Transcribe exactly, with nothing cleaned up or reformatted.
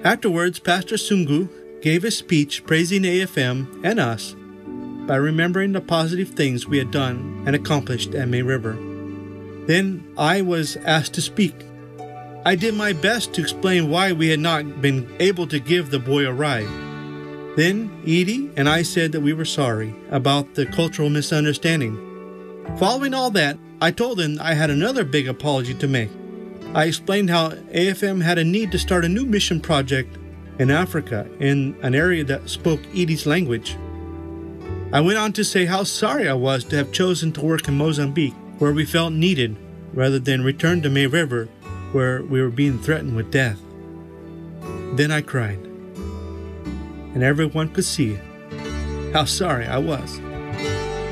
Afterwards, Pastor Sungu gave a speech praising A F M and us by remembering the positive things we had done and accomplished at May River. Then I was asked to speak. I did my best to explain why we had not been able to give the boy a ride. Then Edie and I said that we were sorry about the cultural misunderstanding. Following all that, I told them I had another big apology to make. I explained how A F M had a need to start a new mission project in Africa in an area that spoke Edie's language. I went on to say how sorry I was to have chosen to work in Mozambique, where we felt needed, rather than return to May River, where we were being threatened with death. Then I cried, and everyone could see how sorry I was.